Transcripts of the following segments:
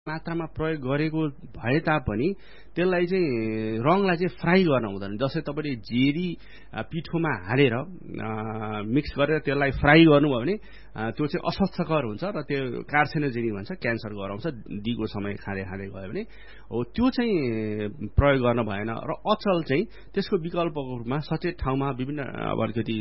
मात्रामा प्रयोग गरेको भए तापनि त्यसलाई चाहिँ रङलाई चाहिँ फ्राई गर्न हुँदैन। जस्तै तपाईँले जेरी पिठोमा हालेर मिक्स गरेर त्यसलाई फ्राई गर्नुभयो भने त्यो चाहिँ अस्वास्थ्यकर हुन्छ र त्यो कार्सिनोजेनिक भन्छ, क्यान्सर गराउँछ दिगो समय खाँदै खाँदै गयो भने। हो त्यो चाहिँ प्रयोग गर्न भएन। र अचल चाहिँ त्यसको विकल्पको रूपमा सचेत ठाउँमा विभिन्न अब अलिकति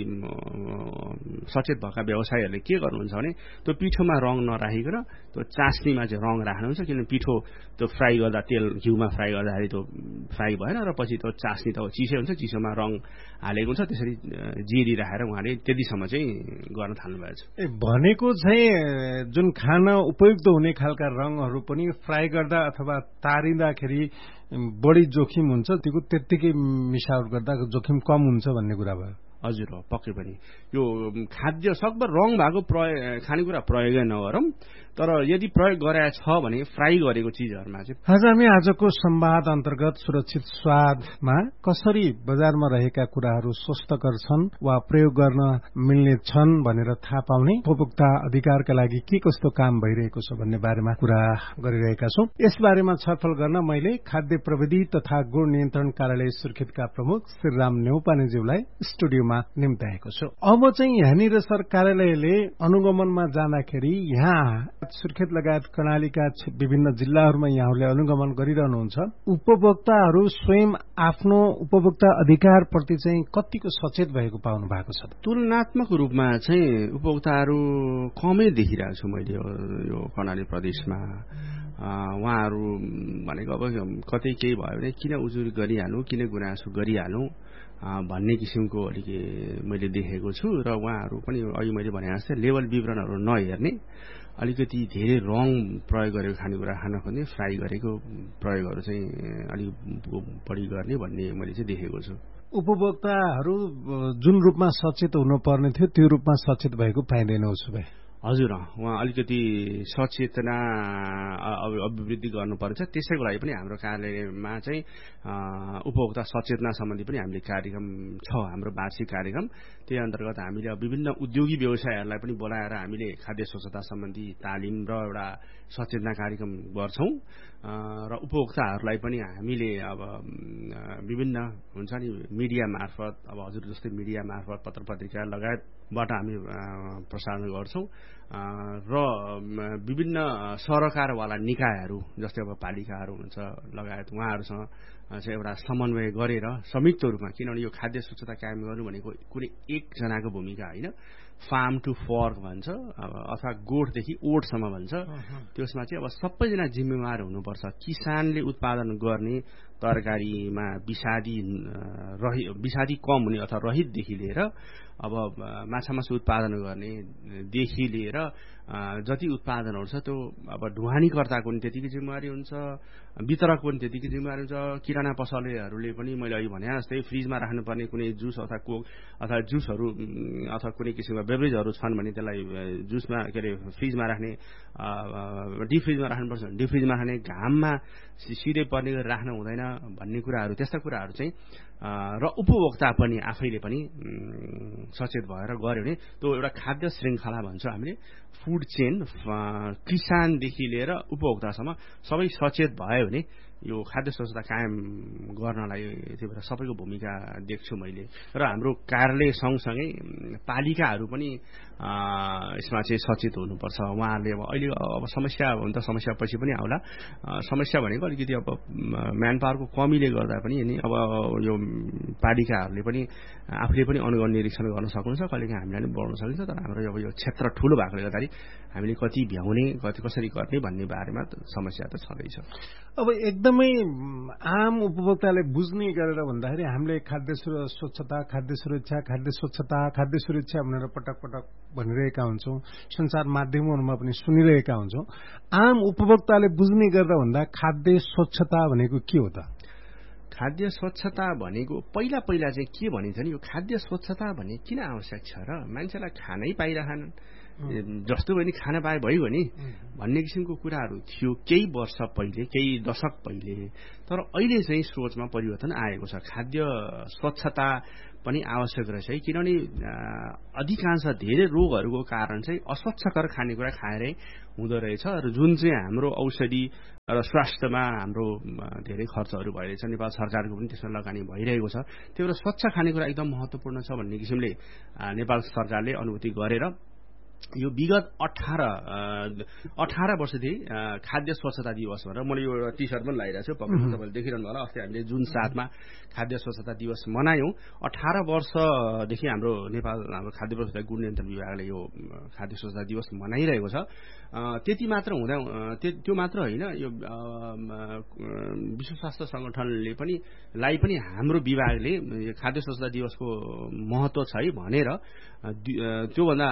सचेत भएका व्यवसायीहरूले के गर्नुहुन्छ भने त्यो पिठोमा रङ नराखिकन त्यो चास्नीमा चाहिँ रङ राख्नुहुन्छ। किनभने पिठो त्यो फ्राई गर्दा तेल घिउमा फ्राई गर्दाखेरि त्यो फ्राई भएन र पछि त्यो चास्नी त चिसै हुन्छ, चिसोमा रङ हालेको हुन्छ। त्यसरी जेरी राखेर उहाँले त्यतिसम्म चाहिँ गर्न थाल्नुभएको छ। भनेको चाहिँ जुन खान उपयुक्त हुने खालका रङहरू पनि फ्राई गर्दा अथवा तारिँदाखेरि बढी जोखिम हुन्छ, त्यो त्यत्तिकै मिसावट गर्दा जोखिम कम हुन्छ भन्ने कुरा भयो। हजुर हो, पक्कै पनि यो खाद्य सकभर रङ भएको खानेकुरा प्रयोगै नगरौँ, तर यदि प्रयोग गराएको छ भने फ्राई गरेको चिजहरूमा चाहिँ। आज हामी आजको संवाद अन्तर्गत सुरक्षित स्वादमा कसरी बजारमा रहेका कुराहरू स्वस्थकर छन् वा प्रयोग गर्न मिल्ने छन् भनेर थाहा पाउने, उपभोक्ता अधिकारका लागि के कस्तो काम भइरहेको छ भन्ने बारेमा कुरा गरिरहेका छौं। यसबारेमा छलफल गर्न मैले खाद्य प्रविधि तथा गुण नियन्त्रण कार्यालय सुर्खेतका प्रमुख श्रीराम न्यौपानेज्यूलाई स्टुडियोमा निम्ताएको छु। अब चाहिँ यहाँनिर सर कार्यालयले अनुगमनमा जाँदाखेरि यहाँ सुर्खेत लगायत कर्णालीका विभिन्न जिल्लाहरूमा यहाँहरूले अनुगमन गरिरहनुहुन्छ। उपभोक्ताहरू स्वयं आफ्नो उपभोक्ता अधिकारप्रति चाहिँ कतिको सचेत भएको पाउनु भएको छ? तुलनात्मक रूपमा चाहिँ उपभोक्ताहरू कमै देखिरहेको छु मैले यो कर्णाली प्रदेशमा। उहाँहरू भनेको अब कतै केही भयो भने किन उजुरी गरिहाल्नु, किन गुनासो गरिहाल्नु भन्ने किसिमको अलिकति मैले देखेको छु। र उहाँहरू पनि अघि मैले भने जस्तै लेभल विवरणहरू नहेर्ने, अलिकति धेरै रङ प्रयोग गरेको खानेकुरा खान खोज्ने, फ्राई गरेको प्रयोगहरू चाहिँ अलिक बढी गर्ने भन्ने मैले चाहिँ देखेको छु। उपभोक्ताहरू जुन रूपमा सचेत हुनुपर्ने थियो त्यो रूपमा सचेत भएको पाइँदैन उसो भए? हजुर, उहाँ अलिकति सचेतना अभिवृद्धि गर्नुपर्छ। त्यसैको लागि पनि हाम्रो कार्यालयमा चाहिँ उपभोक्ता सचेतना सम्बन्धी पनि हामीले कार्यक्रम छ, हाम्रो वार्षिक कार्यक्रम। त्यही अन्तर्गत हामीले विभिन्न उद्योगी व्यवसायहरूलाई पनि बोलाएर हामीले खाद्य स्वच्छता सम्बन्धी तालिम र एउटा सचेतना कार्यक्रम गर्छौं। र उपभोक्ताहरूलाई पनि हामीले अब विभिन्न हुन्छ नि मिडिया मार्फत, अब हजुर जस्तै मिडिया मार्फत पत्र पत्रिका लगायतबाट हामी प्रसारण गर्छौं। र विभिन्न सरकारवाला निकायहरू जस्तै अब पालिकाहरू हुन्छ लगायत उहाँहरूसँग चाहिँ एउटा समन्वय गरेर संयुक्त रूपमा, किनभने यो खाद्य स्वच्छता कायम गर्नु भनेको कुनै एकजनाको भूमिका होइन, फार्म टु फर्क भन्छ अथवा गोठदेखि ओठसम्म भन्छ। त्यसमा चाहिँ अब सबैजना जिम्मेवार हुनुपर्छ। किसानले उत्पादन गर्ने तरकारीमा विषादी कम हुने अथवा रहितदेखि लिएर अब माछा मासु उत्पादन गर्नेदेखि लिएर जति उत्पादनहरू छ त्यो अब ढुवानीकर्ताको पनि त्यतिकै जिम्मेवारी हुन्छ, वितरकको पनि त्यतिकै जिम्मेवारी हुन्छ। किराना पसलेहरूले पनि मैले अघि भने जस्तै फ्रिजमा राख्नुपर्ने कुनै जुस अथवा कोक अथवा जुसहरू अथवा कुनै किसिमका बेभरेजहरू छन् भने त्यसलाई जुसमा के अरे फ्रिजमा राख्ने, डिप फ्रिजमा राख्नुपर्छ भने डिप फ्रिजमा राख्ने, घाममा सिधै पर्ने गरी राख्न हुँदैन भन्ने कुराहरू, त्यस्ता कुराहरू चाहिँ र उपभोक्ता पनि आफैले पनि सचेत भएर गऱ्यो भने त्यो एउटा खाद्य श्रृङ्खला भन्छ हामीले, फुड चेन किसानदेखि लिएर उपभोक्तासम्म सबै सचेत भयो भने यो खाद्य स्वच्छता कायम गर्नलाई त्यही भएर सबैको भूमिका देख्छु मैले। र हाम्रो कार्यालय सँगसँगै पालिकाहरू पनि यसमा चाहिँ सचेत हुनुपर्छ। उहाँहरूले अब अहिले अब समस्या हुन त समस्या पछि पनि आउला, समस्या भनेको अलिकति अब म्यान पावरको कमीले गर्दा पनि नि अब यो पालिकाहरूले पनि आफूले पनि अनुगमन निरीक्षण गर्न सक्नुहुन्छ, कहिलेकाहीँ हामीलाई पनि बढाउन सकिन्छ। तर हाम्रो अब यो क्षेत्र ठूलो भएकोले गर्दाखेरि हामीले कति भ्याउने, कति कसरी गर्ने भन्ने बारेमा समस्या त छँदैछ। अब एकदमै आम उपभोक्ताले बुझ्ने गरेर भन्दाखेरि हामीले खाद्य स्वच्छता, खाद्य सुरक्षा, खाद्य स्वच्छता, खाद्य सुरक्षा भनेर पटक पटक भनिरहेका हुन्छौं, संचार माध्यमहरूमा पनि सुनिरहेका हुन्छौं। आम उपभोक्ताले बुझ्ने गरेर भन्दा खाद्य स्वच्छता भनेको के हो त? खाद्य स्वच्छता भनेको पहिला चाहिँ के भनिन्छ नि, यो खाद्य स्वच्छता भने किन आवश्यक छ र? मान्छेलाई खानै पाइरहन्, जस्तो पनि खान पाए भइगयो नि भन्ने किसिमको कुराहरू थियो केही वर्ष पहिले, केही दशक पहिले। तर अहिले चाहिँ सोचमा परिवर्तन आएको छ। खाद्य स्वच्छता पनि आवश्यक रहेछ है, किनभने अधिकांश धेरै रोगहरूको कारण चाहिँ अस्वच्छकर खानेकुरा खाएरै हुँदो रहेछ र जुन चाहिँ हाम्रो औषधि र स्वास्थ्यमा हाम्रो धेरै खर्चहरू भइरहेछ। नेपाल सरकारको पनि त्यसमा लगानी भइरहेको छ। त्यो भएर स्वच्छ खानेकुरा एकदम महत्त्वपूर्ण छ भन्ने किसिमले नेपाल सरकारले अनुभूति गरेर यो विगत 18 वर्षदेखि खाद्य स्वच्छता दिवस भनेर मैले यो टी सर्ट पनि लगाइरहेको छु, तपाईँले देखिरहनु होला। अस्ति हामीले जुन 7 मा खाद्य स्वच्छता दिवस मनायौं। 18 वर्षदेखि हाम्रो खाद्य प्रसंस्करण गुण नियन्त्रण विभागले यो खाद्य स्वच्छता दिवस मनाइरहेको छ। त्यति मात्र हुँदा त्यो मात्र होइन, यो विश्व स्वास्थ्य संगठनले पनि हाम्रो विभागले खाद्य स्वच्छता दिवसको महत्त्व छ है भनेर त्योभन्दा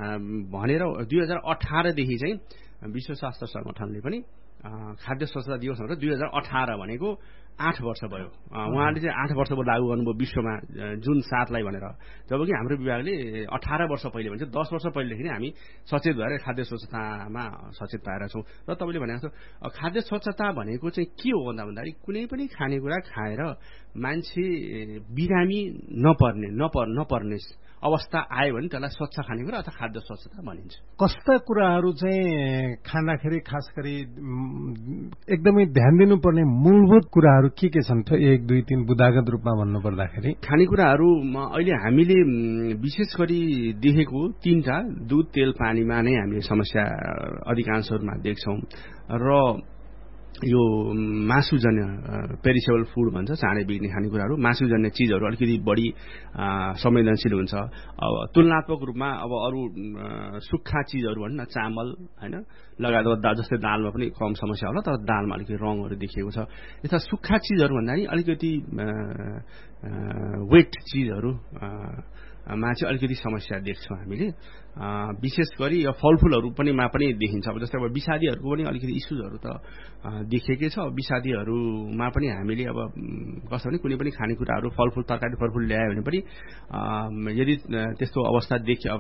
2018 देखि चाहिँ विश्व स्वास्थ्य संगठनले पनि खाद्य स्वच्छता दिवस भनेर 2018 भनेको 8 वर्ष भयो। उहाँले चाहिँ 8 वर्ष लागू गर्नुभयो विश्वमा जुन 7 लाई भनेर, जबकि हाम्रो विभागले 18 वर्ष पहिले भन्छ 10 वर्ष पहिलेदेखि नै हामी सचेत भएर खाद्य स्वच्छतामा सचेत पाएर छौं। र तपाईले भने जस्तो खाद्य स्वच्छता भनेको चाहिँ के हो भन्दाखेरि कुनै पनि खानेकुरा खाएर मान्छे बिरामी नपर्ने अवस्था आयो भने त्यसलाई स्वच्छ खानेकुरा अथवा खाद्य स्वच्छता भनिन्छ। कस्ता कुराहरू चाहिँ खाँदाखेरि खास गरी एकदमै ध्यान दिनुपर्ने मूलभूत कुराहरू के छन् त? 1 2 3 बुदागत रूपमा भन्नु पर्दाखेरि खानेकुराहरूमा अहिले हामीले विशेष गरी देखेको 3टा दूध, तेल, पानीमा नै हामीले समस्या अधिकांशहरुमा देख्छौं। र यो मासुजन्य पेरिसेबल फूड भन्छ, चाँडै बिग्ने खानेकुराहरू, मासुजन्य चीजहरू अलिकति बढी संवेदनशील हुन्छ। अब तुलनात्मक रूपमा अब अरू सुक्खा चीजहरू भन्न चामल हैन लगायत जस्तै दालमा पनि कम समस्या होला, तर दालमा अलिकति रंगहरू देखिएको छ। यस्ता सुक्खा चीजहरू भन्दा नि अलिकति वेट चीजहरू मा चाहिँ अलिकति समस्या देख्छौं हामीले। विशेष गरी फलफूलहरू पनि देखिन्छ। अब जस्तै अब विषादीहरूको पनि अलिकति इस्युजहरू त देखिएकै छ। विषादीहरूमा पनि हामीले अब कस्तो भने कुनै पनि खानेकुराहरू फलफूल तरकारी फलफूल ल्यायो भने पनि यदि त्यस्तो अवस्था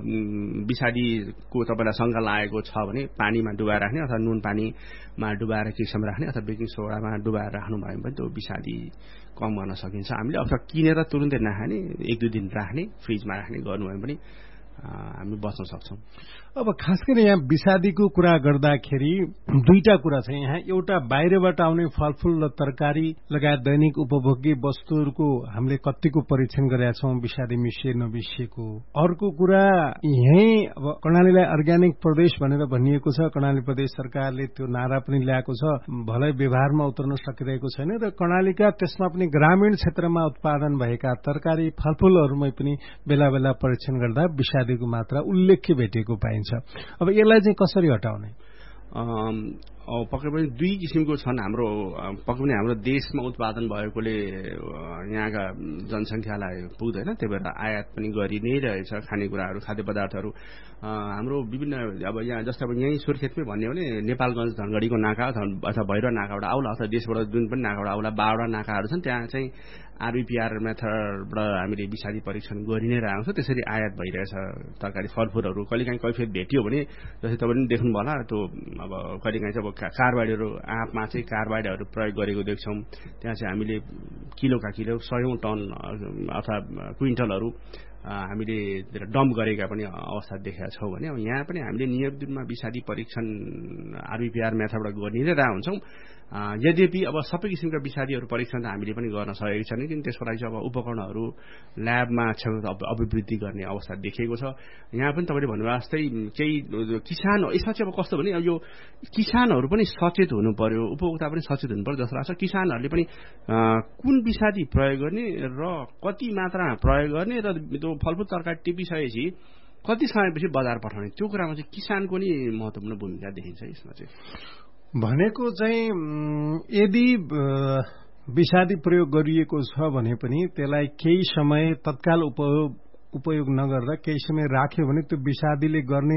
विषादीको तपाईलाई शंका लागेको छ भने पानीमा डुबाएर राख्ने अथवा नुन पानीमा डुबाएर केही समय राख्ने अथवा बेकिङ सोडामा डुबाएर राख्नु भयो भने त्यो विषादी कम गर्न सकिन्छ हामीले। अथवा किनेर तुरुन्तै नखाने, 1-2 दिन राख्ने, फ्रिजमा राख्ने गर्नु भयो भने हामी बच्न सक्छौं। अब खास गरी यहाँ विषादीको कुरा गर्दाखेरि दुईटा कुरा छ यहाँ। एउटा बाहिरबाट आउने फलफूल र तरकारी लगायत दैनिक उपभोग्य वस्तुहरूको हामीले कतिको परीक्षण गरेका छौं विषादी मिसिए नमिसिएको। अर्को कुरा यही अब कर्णालीलाई अर्ग्यानिक प्रदेश भनेर भनिएको छ। कर्णाली प्रदेश सरकारले त्यो नारा पनि ल्याएको छ, भलै व्यवहारमा उतर्न सकिरहेको छैन। र कर्णालीका त्यसमा पनि ग्रामीण क्षेत्रमा उत्पादन भएका तरकारी फलफूलहरूमै पनि बेला बेला परीक्षण गर्दा विषादीको मात्रा उल्लेख्य भेटिएको पाइन्छ। अब यसलाई चाहिँ कसरी हटाउने? पक्कै पनि दुई किसिमको छन्। पक्कै पनि हाम्रो देशमा उत्पादन भएकोले यहाँका जनसंख्यालाई पुग्दैन, त्यही भएर आयात पनि गरि नै रहेछ खानेकुराहरू, खाद्य पदार्थहरू। हाम्रो विभिन्न अब यहाँ जस्तै अब यही सुर्खेतमै भन्ने भने नेपालगञ्ज धनगढीको नाका अथवा भैरव नाकाबाट आउला अथवा देशबाट जुन पनि नाकाबाट आउला 12वटा नाकाहरू छन्, त्यहाँ चाहिँ आरबीपीआर मेथडबाट हामीले विषादी परीक्षण गरि नै रहेको छ। त्यसरी आयात भइरहेछ तरकारी फलफूलहरू। कहिलेकाहीँ कैफियत भेटियो भने जस्तै तपाईले पनि देख्नु होला, त्यो अब कहिलेकाहीँ चाहिँ अब कार्बाइडहरू आँपमा चाहिँ कार्बाइडहरू प्रयोग गरेको देख्छौं। त्यहाँ चाहिँ हामीले किलोका किलो 100औं टन अथवा क्विन्टलहरू हामीले डम्प गरेका पनि अवस्था देखेका छौं भने अब यहाँ पनि हामीले नियमित रूपमा विषादी परीक्षण आरबीपीआर मेथडबाट गरि नै रहेका हुन्छौं। यद्यपि अब सबै किसिमका विषादीहरू परीक्षण त हामीले पनि गर्न सकेका छैनौं, किन त्यसको लागि चाहिँ अब उपकरणहरू ल्याबमा अभिवृद्धि गर्ने अवस्था देखिएको छ। यहाँ पनि तपाईले भन्नुभयो जस्तै केही किसान यसमा चाहिँ अब कस्तो भने अब यो किसानहरू पनि सचेत हुनु पर्यो, उपभोक्ता पनि सचेत हुनु पर्यो जस्तो लाग्छ। किसानहरूले पनि कुन विषादी प्रयोग गर्ने र कति मात्रामा प्रयोग गर्ने र त्यो फलफूल तरकारी टिपिसकेपछि कति समयपछि बजार पठाउने, त्यो कुरामा चाहिँ किसानको नि महत्त्वपूर्ण भूमिका देखिन्छ यसमा चाहिँ। भनेको चाहिँ यदि विषादी प्रयोग गरिएको छ भने पनि त्यसलाई केही समय तत्काल उपयोग नगरेर केही समय राख्यो भने त्यो विषादीले गर्ने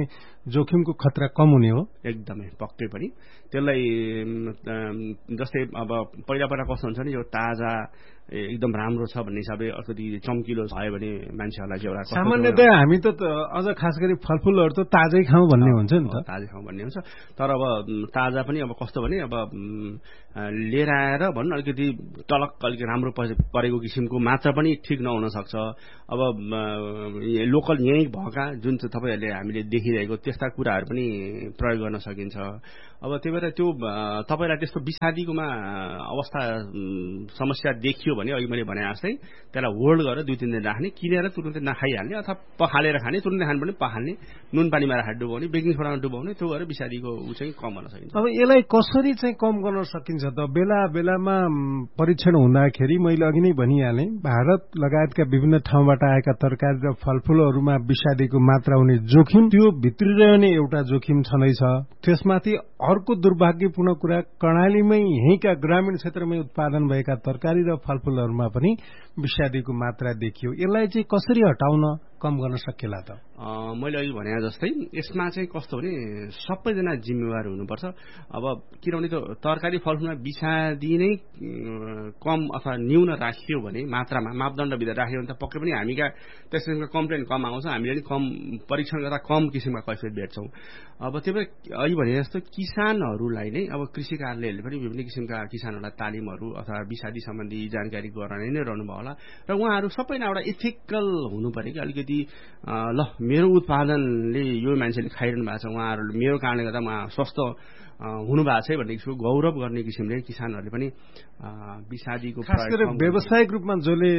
जोखिमको खतरा कम हुने हो। एकदमै पक्कै पनि त्यसलाई जस्तै अब पहिला कस्तो हुन्छ नि यो ताजा एकदम राम्रो छ भन्ने हिसाबले अलिकति चम्किलो भयो भने मान्छेहरूलाई चाहिँ एउटा सामान्यतया हामी त अझ खास गरी फलफुलहरू त ताजै खाउँ भन्ने हुन्छ नि त। ताजै खाउँ भन्ने हुन्छ तर अब ताजा पनि अब कस्तो भने अब लिएर आएर भन्नु अलिकति टलक्क अलिकति राम्रो परेको किसिमको मात्रा पनि ठिक नहुन सक्छ। अब लोकल यहीँ भएका जुन चाहिँ तपाईँहरूले हामीले देखिरहेको त्यस्ता कुराहरू पनि प्रयोग गर्न सकिन्छ। अब त्यही भएर त्यो तपाईँलाई त्यस्तो विषादीकोमा अवस्था समस्या देखियो भने अघि मैले भने जस्तै त्यसलाई होल्ड गरेर 2-3 दिन राख्ने, किनेर तुरुन्तै नखाइहाल्ने अथवा पखालेर खाने, तुरुन्तै खानु पनि पखाल्ने, नुन पानीमा राखेर डुबाउने, बेकिङ सोडामा डुबाउने, त्यो गरेर विषादीको ऊ चाहिँ कम गर्न सकिन्छ। अब यसलाई कसरी चाहिँ कम गर्न सकिन्छ त? बेला बेलामा परीक्षण हुँदाखेरि मैले अघि नै भनिहालेँ भारत लगायतका विभिन्न ठाउँबाट आएका तरकारी र फलफुलहरूमा विषादीको मात्रा हुने जोखिम त्यो भित्री रहने एउटा जोखिम छँदैछ। त्यसमाथि अर्को दुर्भाग्यपूर्ण कुरा कर्णालीमै यहीँका ग्रामीण क्षेत्रमै उत्पादन भएका तरकारी र फलफुलहरूमा पनि विषादीको मात्रा देखियो। यसलाई चाहिँ कसरी हटाउन कम गर्न सकिएला त? मैले अघि भने जस्तै यसमा चाहिँ कस्तो भने सबैजना जिम्मेवार हुनुपर्छ। अब किनभने त्यो तरकारी फलफुलमा विषादी नै कम अथवा न्यून राखियो भने मात्रामा मापदण्डभित्र राख्यो भने त पक्कै पनि हामीका त्यस किसिमका कम्प्लेन कम आउँछ, हामीले पनि कम परीक्षण गर्दा कम किसिमका कैफियत भेट्छौँ। अब त्यो भएर अघि भने जस्तो किसानहरूलाई नै अब कृषि कार्यालयहरूले पनि विभिन्न किसिमका किसानहरूलाई तालिमहरू अथवा विषादी सम्बन्धी जानकारी गराउने नै रहनुभयो होला र उहाँहरू सबैलाई एउटा इथिकल हुनु पर्यो कि अलिकति ल मेरो उत्पादनले यो मान्छेले खाइरहनु भएको छ, उहाँहरूले मेरो कारणले गर्दा उहाँ स्वस्थ हुनु भएको छ भन्ने किसिमको गौरव गर्ने किसिमले किसानहरूले पनि विषादीको खास गरी व्यावसायिक रूपमा जसले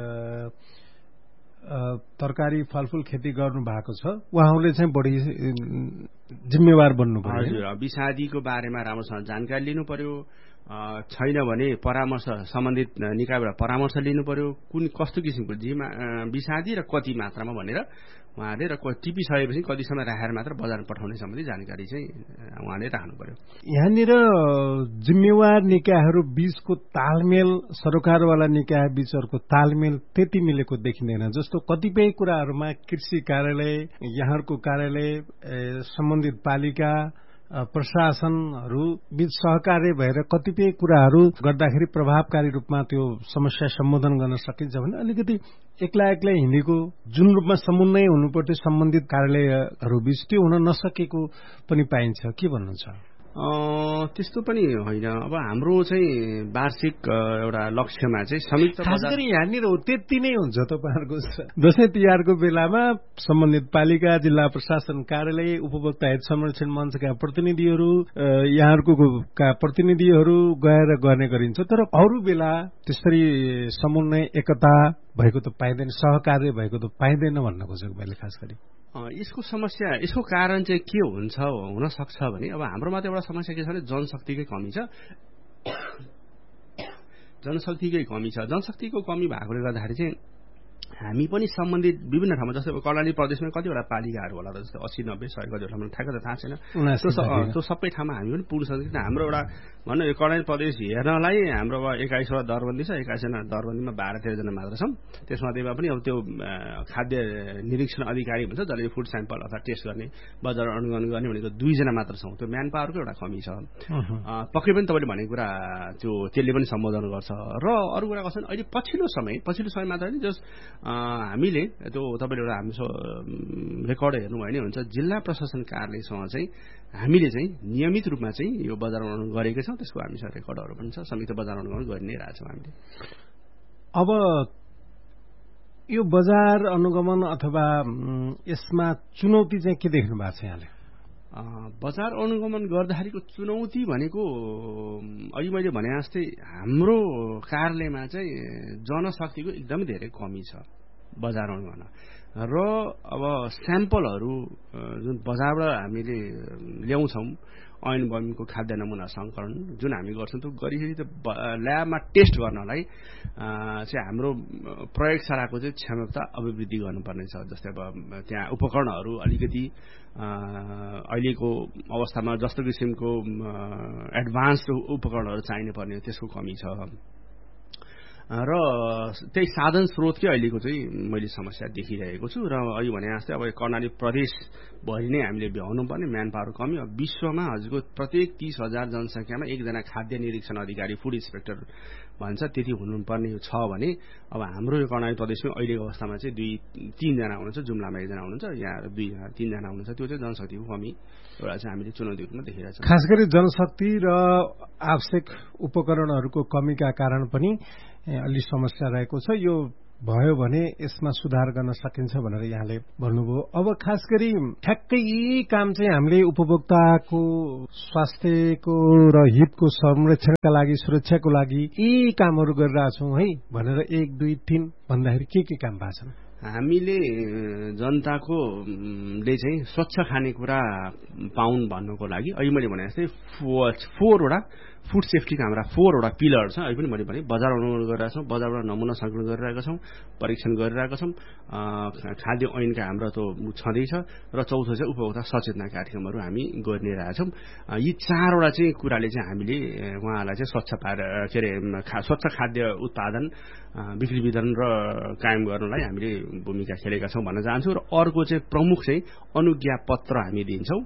तरकारी फलफुल खेती गर्नु भएको छ उहाँहरूले चाहिँ बढी जिम्मेवार बन्नु पर्यो। हजुर, विषादीको बारेमा राम्रोसँग जानकारी लिनु पर्यो। छैन भने परामर्श सम्बन्धित निकायबाट परामर्श लिनु पर्यो, कुन कस्तो किसिमको विषादी र कति मात्रामा भनेर उहाँले र टिपिसकेपछि कति समय राखेर मात्र बजारमा पठाउने सम्बन्धी जानकारी चाहिँ उहाँले राख्नु पर्यो। यहाँनिर जिम्मेवार निकायहरू बीचको तालमेल, सरकारवाला निकाय बीचहरूको तालमेल त्यति मिलेको देखिँदैन। जस्तो कतिपय कुराहरूमा कृषि कार्यालय, यहाँहरूको कार्यालय, सम्बन्धित पालिका प्रशासनहरू बीच सहकार्य भएर कतिपय कुराहरू गर्दाखेरि प्रभावकारी रूपमा त्यो समस्या सम्बोधन गर्न सकिन्छ भने अलिकति एक्ला हिँडेको जुन रूपमा समन्वय हुनुपर्थ्यो सम्बन्धित कार्यालयहरू बीच त्यो हुन नसकेको पनि पाइन्छ। के भन्नुहुन्छ? त्यस्तो पनि होइन। अब हाम्रो चाहिँ वार्षिक एउटा लक्ष्यमा चाहिँ संयुक्त खास गरी यहाँनिर हो त्यति नै हुन्छ तपाईँहरूको दशैं तिहारको बेलामा सम्बन्धित पालिका, जिल्ला प्रशासन कार्यालय, उपभोक्ता हित संरक्षण मञ्चका प्रतिनिधिहरू, यहाँहरूका प्रतिनिधिहरू गएर गर्ने गरिन्छ। तर अरू बेला त्यसरी समन्वय एकता भएको त पाइँदैन, सहकार्य भएको त पाइँदैन भन्न खोजेको मैले खास गरी। यसको समस्या, यसको कारण चाहिँ के हुन सक्छ भने अब हाम्रोमा त एउटा समस्या के छ भने जनशक्तिकै कमी छ। जनशक्तिको कमी भएकोले गर्दाखेरि चाहिँ हामी पनि सम्बन्धित विभिन्न ठाउँमा जस्तै कर्णाली प्रदेशमा कतिवटा पालिकाहरू होला त जस्तै 80-90 100 कतिवटा ठाउँमा ठ्याक्क त थाहा छैन, त्यो सबै ठाउँमा हामी पनि पुग्न सक्दैन। हाम्रो एउटा भन्नु यो कर्णाली प्रदेश हेर्नलाई हाम्रो 21वटा दरबन्दी छ, 21जना दरबन्दीमा 12-13 जना मात्र छौँ। त्यसमध्येमा पनि अब त्यो खाद्य निरीक्षण अधिकारी भन्छ जसले फुड स्याम्पल अथवा टेस्ट गर्ने, बजार अनुगमन गर्ने भनेको 2 जना मात्र छौँ। त्यो म्यान पावरको एउटा कमी छ। पक्कै पनि तपाईँले भनेको कुरा त्यसले पनि सम्बोधन गर्छ। र अरू कुरा कस्तो अहिले पछिल्लो समय मात्र होइन, जस हामीले त्यो तपाईँले एउटा हाम्रो रेकर्ड हेर्नुभयो भने हुन्छ जिल्ला प्रशासन कार्यालयसँग चाहिँ हामीले चाहिँ नियमित रूपमा चाहिँ यो बजार अनुगमन गरेकै छौँ। त्यसको हामीसँग रेकर्डहरू पनि छ। संयुक्त बजार अनुगमन गरि नै रहेछौँ हामीले। अब यो बजार अनुगमन अथवा यसमा चुनौती चाहिँ के देख्नु भएको छ यहाँले? बजार अनुगमन गर्दाखेरिको चुनौती भनेको अघि मैले भने जस्तै हाम्रो कार्यालयमा चाहिँ जनशक्तिको एकदमै धेरै कमी छ बजार अनुगमन। र अब स्याम्पलहरू जुन बजारबाट हामीले ल्याउँछौँ ऐन बमको खाद्य नमुना सङ्कलन जुन हामी गर्छौँ त्यो गरिसकेपछि त्यो ल्याबमा टेस्ट गर्नलाई चाहिँ हाम्रो प्रयोगशालाको चाहिँ क्षमता अभिवृद्धि गर्नुपर्ने छ। जस्तै अब त्यहाँ उपकरणहरू अलिकति अहिलेको अवस्थामा जस्तो किसिमको एडभान्स उपकरणहरू चाहिने पर्ने त्यसको कमी छ। र त्यही साधन स्रोतकै अहिलेको चाहिँ मैले समस्या देखिरहेको छु। र अहिले भने जस्तै अब कर्णाली प्रदेशभरि नै हामीले भ्याउनु पर्ने म्यान पावर कमी। अब विश्वमा हजुरको प्रत्येक 30,000 जनसङ्ख्यामा एकजना खाद्य निरीक्षण अधिकारी फुड इन्सपेक्टर भन्छ त्यति हुनुपर्ने छ भने अब हाम्रो यो कर्णाली प्रदेशमा अहिलेको अवस्थामा चाहिँ 2-3 जना हुनुहुन्छ, जुम्लामा 1 जना हुनुहुन्छ, यहाँ 2-3 जना हुनुहुन्छ। त्यो चाहिँ जनशक्तिको कमी एउटा चाहिँ हामीले चुनौतीको रूपमा देखिरहेका छौँ। खास गरी जनशक्ति र आवश्यक उपकरणहरूको कमीका कारण पनि अलि समस्या रहेको छ। यो भयो भने यसमा सुधार गर्न सकिन्छ भनेर यहाँले भन्नुभयो। अब खास गरी ठ्याक्कै यी काम चाहिँ हामीले उपभोक्ताको स्वास्थ्यको र हितको संरक्षणका लागि, सुरक्षाको लागि यी कामहरू गरिरहेछौँ है भनेर 1, 2, 3 भन्दाखेरि के काम भएको छन्? हामीले जनताको ले चाहिँ स्वच्छ खानेकुरा पाउन् भन्नको लागि अहिले मैले भने जस्तै 4 वटा फुड सेफ्टीका हाम्रा 4 वटा पिलर छ। अहिले पनि मैले भने बजार अनुगमन गरिरहेका छौँ, बजारबाट नमुना सङ्कलन गरिरहेका छौँ, परीक्षण गरिरहेका छौँ, खाद्य ऐनका हाम्रो त छँदैछ र चौथो चाहिँ उपभोक्ता सचेतना कार्यक्रमहरू हामी गरिरहेका छौँ। यी 4 वटा चाहिँ कुराले चाहिँ हामीले उहाँहरूलाई चाहिँ स्वच्छ खाद्य उत्पादन, बिक्री वितरण र कायम गर्नलाई हामीले भूमिका खेलेका छौँ भन्न चाहन्छु। र अर्को चाहिँ प्रमुख चाहिँ अनुज्ञा पत्र हामी दिन्छौँ।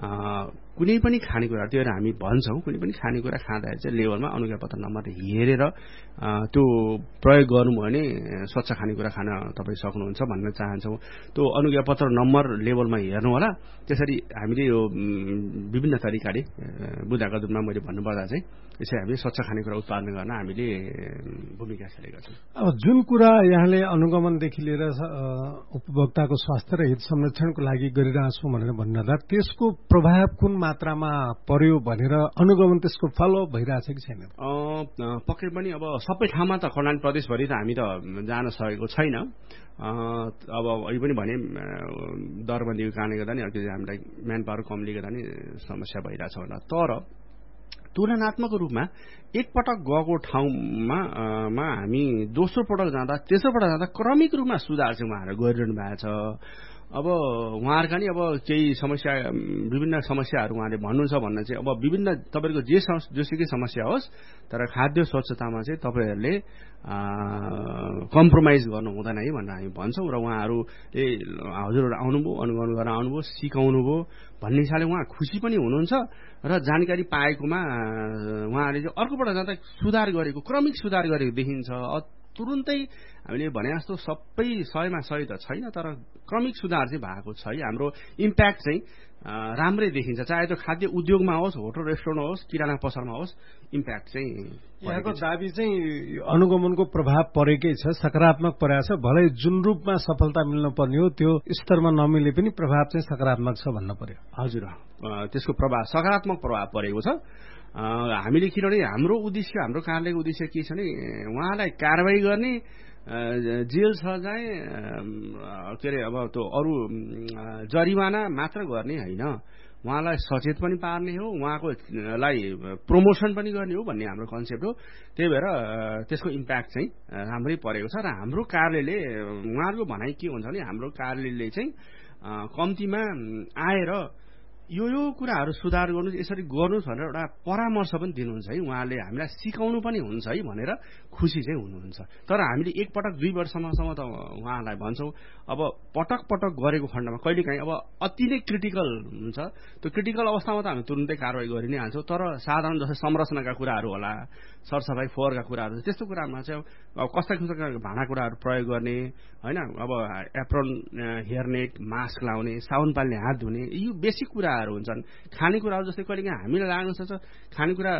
कुनै पनि खानेकुरा त्यो हामी भन्छौँ, कुनै पनि खानेकुरा खाँदाखेरि चाहिँ लेभलमा अनुज्ञा पत्र नम्बर हेरेर त्यो प्रयोग गर्नु भने स्वच्छ खानेकुरा खान तपाईँ सक्नुहुन्छ भन्न चाहन्छौँ। त्यो अनुज्ञा पत्र नम्बर लेभलमा हेर्नु होला। त्यसरी हामीले यो विभिन्न तरिकाले बुदाका रूपमा मैले भन्नुपर्दा चाहिँ यसरी हामीले स्वच्छ खानेकुरा उत्पादन गर्न हामीले भूमिका खेलेका छौँ। अब जुन कुरा यहाँले अनुगमनदेखि लिएर उपभोक्ताको स्वास्थ्य र हित संरक्षणको लागि गरिरहेछौँ भनेर भन्नुहुँदा त्यसको प्रभाव कुन मात्रामा पर्यो भनेर अनुगमन त्यसको फलोअप भइरहेछ कि छैन? पक्कै पनि अब सबै ठाउँमा त कर्णाली प्रदेशभरि त हामी त जान सकेको छैन। अब अहिले पनि भने दरबन्दीको कारणले गर्दा नि अलिकति हामीलाई म्यान पावर कमले गर्दा नि समस्या भइरहेछ होला। तर तुलनात्मक रूपमा एकपटक गएको ठाउँमा हामी दोस्रो पटक जाँदा, तेस्रो पटक जाँदा क्रमिक रूपमा सुधार चाहिँ उहाँहरू गरिरहनु भएको छ। अब उहाँहरूका नि अब केही समस्या, विभिन्न समस्याहरू उहाँले भन्नुहुन्छ भन्न चाहिँ अब विभिन्न तपाईँको जोसुकै समस्या होस् तर खाद्य स्वच्छतामा चाहिँ तपाईँहरूले कम्प्रोमाइज गर्नु हुँदैन है भनेर हामी भन्छौँ। र उहाँहरूले हजुरहरू आउनुभयो, अनुगमन गरेर आउनुभयो, सिकाउनुभयो भन्ने हिसाबले उहाँ खुसी पनि हुनुहुन्छ र जानकारी पाएकोमा उहाँहरूले चाहिँ अर्कोपल्ट जाँदा सुधार गरेको, क्रमिक सुधार गरेको देखिन्छ। तुरुन्तै हामीले भने जस्तो सबै 100मा 100 त छैन, तर क्रमिक सुधार चाहिँ भएको छ है। हाम्रो इम्प्याक्ट चाहिँ राम्रै देखिन्छ, चाहे त्यो खाद्य उद्योगमा होस्, होटल रेस्टुरेन्ट होस्, किराना पसलमा होस्, इम्प्याक्ट चाहिँ यहाँको दाबी चाहिँ अनुगमनको प्रभाव परेकै छ, सकारात्मक परेको छ। भलै जुन रूपमा सफलता मिल्न पर्ने हो त्यो स्तरमा नमिले पनि प्रभाव चाहिँ सकारात्मक छ भन्न पर्यो। हजुर, त्यसको प्रभाव सकारात्मक प्रभाव परेको छ। हामीले किनभने हाम्रो उद्देश्य, हाम्रो कार्यालयको उद्देश्य के छ भने उहाँलाई कारवाही गर्ने, जेल सजाय के अरे अब त्यो अरू जरिवाना मात्र गर्ने होइन, उहाँलाई सचेत पनि पार्ने हो, उहाँकोलाई प्रमोसन पनि गर्ने हो भन्ने हाम्रो कन्सेप्ट हो। त्यही भएर त्यसको इम्प्याक्ट चाहिँ राम्रै परेको छ। र हाम्रो कार्यालयले, उहाँहरूको भनाइ के हुन्छ भने हाम्रो कार्यालयले चाहिँ कम्तीमा आएर यो कुराहरू सुधार गर्नु, यसरी गर्नुहोस् भनेर एउटा परामर्श पनि दिनुहुन्छ है। उहाँले हामीलाई सिकाउनु पनि हुन्छ है भनेर खुसी चाहिँ हुनुहुन्छ। तर हामीले 1 पटक 2 वर्षसम्म त उहाँलाई भन्छौँ। अब पटक पटक गरेको खण्डमा कहिलेकाहीँ अब अति नै क्रिटिकल हुन्छ, त्यो क्रिटिकल अवस्थामा त हामी तुरुन्तै कारवाही गरि नै हाल्छौँ। तर साधारण जस्तै संरचनाका कुराहरू होला, सरसफाई फोहोरका कुराहरू, त्यस्तो कुरामा चाहिँ अब कस्ता किसिमका भाँडाकुँडाहरू प्रयोग गर्ने होइन, अब एप्रोन, हेयरनेट, मास्क लाउने, साबुन पानीले हात धुने, यो बेसिक कुराहरू हुन्छन्। खानेकुराहरू जस्तै कहिलेकाहीँ हामीलाई लाग्न सक्छ खानेकुरा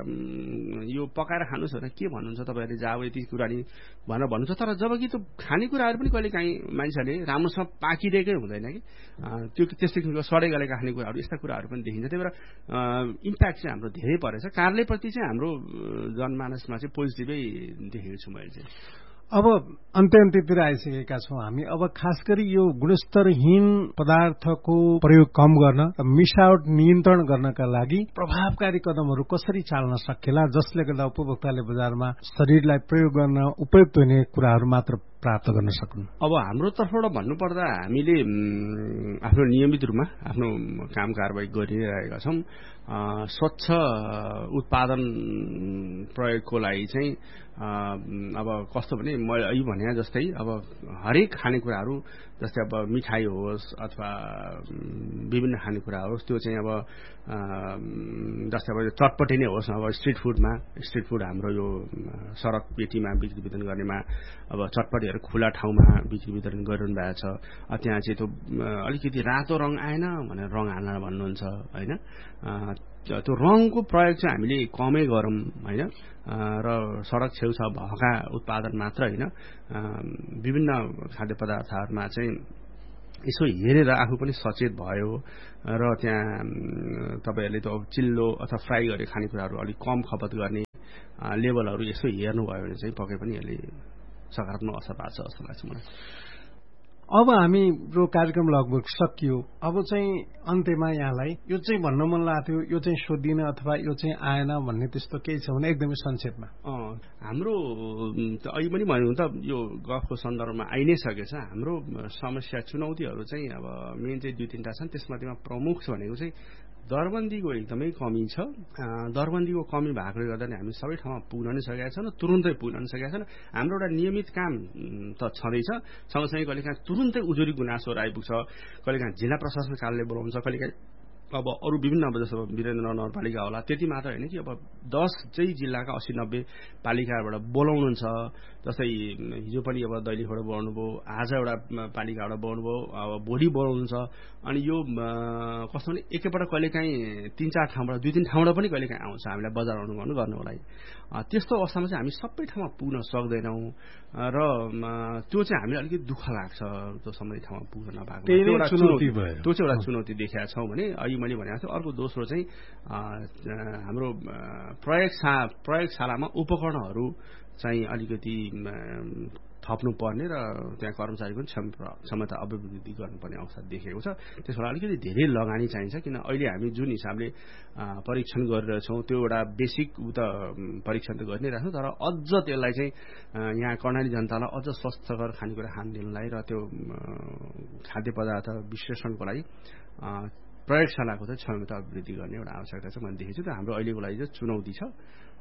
यो पकाएर खानुहोस् भनेर के भन्नुहुन्छ तपाईँहरूले, जाब यति कुरा नि भनेर भन्नुहुन्छ। तर जबकि त्यो खानेकुराहरू पनि कहिलेकाहीँ मानिसहरूले राम्रोसँग पाकिरहेकै हुँदैन कि, त्यो त्यस्तो किसिमको सडै गलेका खानेकुराहरू, यस्ता कुराहरू पनि देखिन्छ। त्यही भएर इम्प्याक्ट चाहिँ हाम्रो धेरै परेछ। कार्यालयप्रति चाहिँ हाम्रो जनमानसमा चाहिँ पोजिटिभै देखेको छु मैले चाहिँ। अब अन्त्यतिर आइसकेका छौँ हामी। अब खास गरी यो गुणस्तरहीन पदार्थको प्रयोग कम गर्न, मिसावट नियन्त्रण गर्नका लागि प्रभावकारी कदमहरू कसरी चाल्न सकिएला जसले गर्दा उपभोक्ताले बजारमा शरीरलाई प्रयोग गर्न उपयुक्त हुने कुराहरू मात्र प्राप्त गर्न सक्नु? अब हाम्रो तर्फबाट भन्नुपर्दा हामीले आफ्नो नियमित रूपमा आफ्नो काम कारबाही गरिरहेका छौँ। स्वच्छ उत्पादन प्रयोगको लागि चाहिँ अब कस्तो भने मैले भने जस्तै अब हरेक खानेकुराहरू जस्तै अब मिठाई होस् अथवा विभिन्न खानेकुरा होस् त्यो चाहिँ अब जस्तै अब चटपटे नै होस् अब स्ट्रिट फुड हाम्रो यो सडक पेटीमा बिक्री वितरण गर्नेमा अब चटपटेहरू खुला ठाउँमा बिक्री वितरण गरिरहनु भएको छ। त्यहाँ चाहिँ त्यो अलिकति रातो रङ आएन भनेर रङ हाल्न भन्नुहुन्छ होइन। त्यो रङको प्रयोग चाहिँ हामीले कमै गरौँ होइन र सडक छेउछाउ भएका उत्पादन मात्र होइन विभिन्न खाद्य पदार्थहरूमा चाहिँ यसो हेरेर आफू पनि सचेत भयो र त्यहाँ तपाईँहरूले त चिल्लो अथवा फ्राई गरेर खानेकुराहरू अलिक कम खपत गर्ने लेभलहरू यसो हेर्नुभयो भने चाहिँ पक्कै पनि यसले सकारात्मक असर पार्छ जस्तो लाग्छ मलाई। अब हाम्रो कार्यक्रम लगभग सकियो। अब चाहिँ अन्त्यमा यहाँलाई यो चाहिँ भन्न मन लाग्थ्यो यो चाहिँ सोधिन अथवा यो चाहिँ आएन भन्ने त्यस्तो केही छ भने एकदमै संक्षेपमा। हाम्रो अहिले पनि भन्नु त यो गफको सन्दर्भमा आइ नै सकेछ। हाम्रो समस्या चुनौतीहरू चाहिँ अब मेन चाहिँ 2-3टा छन्। त्यसमध्येमा प्रमुख भनेको चाहिँ दरबन्दीको एकदमै कमी छ। दरबन्दीको कमी भएकोले गर्दा हामी सबै ठाउँमा पुग्न नै सकेका छैनौँ, तुरुन्तै पुग्न नै सकेका छैन। हाम्रो एउटा नियमित काम त छँदैछ, सँगसँगै कहिलेकाहीँ तुरुन्तै उजुरी गुनासोहरू आइपुग्छ, कहिलेकाहीँ जिल्ला प्रशासन कार्यालय बोलाउँछ, कहिलेकाहीँ अब अरू विभिन्न अब जस्तो वीरेन्द्र नगरपालिका होला त्यति मात्र होइन कि अब 10 चाहिँ जिल्लाका 80-90 पालिकाबाट बोलाउनुहुन्छ। जस्तै हिजो पनि अब दैलेखबाट बोलाउनु भयो, आज एउटा पालिकाबाट बोलाउनु भयो, अब भोलि बोलाउनुहुन्छ। अनि यो कस्तो भने एकैपल्ट कहिलेकाहीँ 3-4 ठाउँबाट 2-3 ठाउँबाट पनि कहिलेकाहीँ आउँछ हामीलाई बजार अनुगमन गर्नको लागि। त्यस्तो अवस्थामा चाहिँ हामी सबै ठाउँमा पुग्न सक्दैनौँ र त्यो चाहिँ हामीलाई अलिकति दुःख लाग्छ त्यो सम्बन्धित ठाउँमा पुग्न नपाएको। त्यो चाहिँ एउटा चुनौती देखेका छौँ भने अहिले मैले भनेको छु। अर्को दोस्रो चाहिँ हाम्रो प्रयोगशालामा उपकरणहरू चाहिँ अलिकति थप्नु पर्ने र त्यहाँ कर्मचारीको क्षमता अभिवृद्धि गर्नुपर्ने अवस्था देखेको छ। त्यसबाट अलिकति धेरै लगानी चाहिन्छ किन अहिले हामी जुन हिसाबले परीक्षण गरिरहेछौँ त्यो एउटा बेसिक परीक्षण त गरि नै रहेछौँ, तर अझ त्यसलाई चाहिँ यहाँ कर्णाली जनतालाई अझ स्वस्थकर खानेकुरा खान दिनलाई र त्यो खाद्य पदार्थ विश्लेषणको लागि प्रयोगशालाको चाहिँ क्षमता अभिवृद्धि गर्ने एउटा आवश्यकता चाहिँ मैले देखेको छु। हाम्रो अहिलेको लागि चाहिँ चुनौती छ,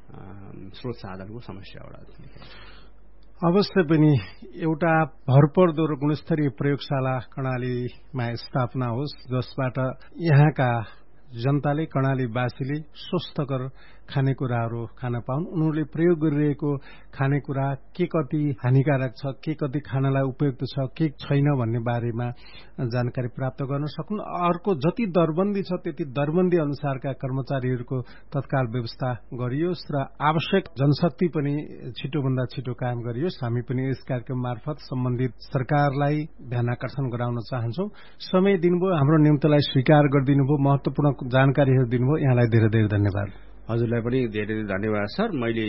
स्रोत साधनको समस्या एउटा देखेको छ। अवश्य पनि एउटा भरपर्दो र गुणस्तरीय प्रयोगशाला कर्णालीमा स्थापना होस् जसबाट यहाँका जनताले कर्णालीवासीले स्वस्थकर खानेकुराहरू खान पाउन्, उनीहरूले प्रयोग गरिरहेको खानेकुरा के कति हानिकारक छ, के कति खानलाई उपयुक्त छ, के छैन भन्ने बारेमा जानकारी प्राप्त गर्न सकुन्। अर्को जति दरबन्दी छ त्यति दरबन्दी अनुसारका कर्मचारीहरूको तत्काल व्यवस्था गरियोस् र आवश्यक जनशक्ति पनि छिटोभन्दा छिटो कायम गरियोस्। हामी पनि यस कार्यक्रम मार्फत सम्बन्धित सरकारलाई ध्यान आकर्षण गराउन चाहन्छौं। समय दिनुभयो, हाम्रो निम्तिलाई स्वीकार गरिदिनुभयो, महत्वपूर्ण जानकारीहरू दिनुभयो, यहाँलाई धेरै धेरै धन्यवाद। हजुरलाई पनि धेरै धेरै धन्यवाद सर। मैले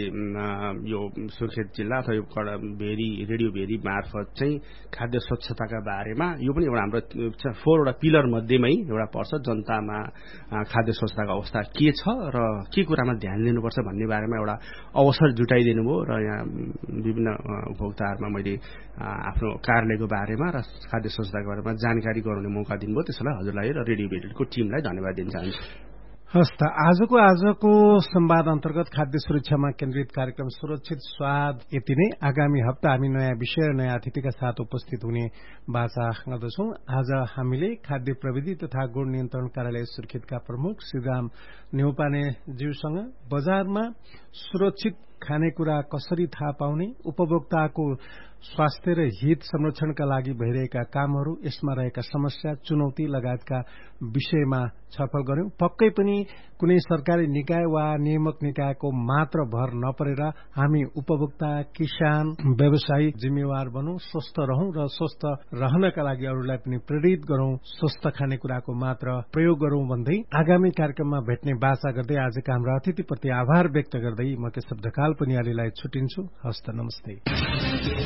यो सुर्खेत जिल्ला अथवा यो रेडियो भेरी मार्फत चाहिँ खाद्य स्वच्छताका बारेमा यो पनि एउटा हाम्रो 4वटा पिलर मध्येमै एउटा पर्छ। जनतामा खाद्य स्वच्छताको अवस्था के छ र के कुरामा ध्यान दिनुपर्छ भन्ने बारेमा एउटा अवसर जुटाइदिनु भयो र यहाँ विभिन्न उपभोक्ताहरूमा मैले आफ्नो कार्यालयको बारेमा र खाद्य स्वच्छताको बारेमा जानकारी गराउने मौका दिनुभयो। त्यसैले हजुरलाई र रेडियो भेरीको टिमलाई धन्यवाद दिन चाहन्छु। हस् त, आजको संवाद अन्तर्गत खाद्य सुरक्षामा केन्द्रित कार्यक्रम सुरक्षित स्वाद यति नै। आगामी हप्ता हामी नयाँ विषय र नयाँ अतिथिका साथ उपस्थित हुने बाचा गर्दछौं। आज हामीले खाद्य प्रविधि तथा गुण नियन्त्रण कार्यालय सुर्खेतका प्रमुख श्रीराम न्यौपाने ज्यूसँग बजारमा सुरक्षित खानेकुरा कसरी थाहा पाउने, उपभोक्ताको स्वास्थ्य र हित संरक्षणका लागि भइरहेका कामहरू, यसमा रहेका समस्या, चुनौती लगायतका विषयमा छलफल गर्यौं। पक्कै पनि कुनै सरकारी निकाय वा नियामक निकायको मात्र भर नपरेर हामी उपभोक्ता, किसान, व्यवसायी जिम्मेवार बनौं, स्वस्थ रहौं र स्वस्थ रहनका लागि अरूलाई पनि प्रेरित गरौं, स्वस्थ खानेकुराको मात्र प्रयोग गरौं भन्दै आगामी कार्यक्रममा भेट्ने बाचा गर्दै आजका हाम्रा अतिथिप्रति आभार व्यक्त गर्दै म केशव ढकाल पनि अहिलेलाई छुटिन्छु। हस्त, नमस्ते।